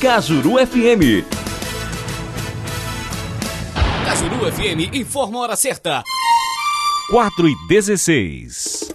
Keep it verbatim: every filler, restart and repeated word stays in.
Cajuru F M. Cajuru F M informa a hora certa. quatro e dezesseis.